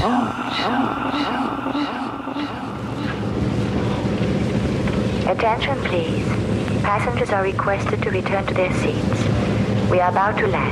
Attention please. Passengers are requested to return to their seats. We are about to land.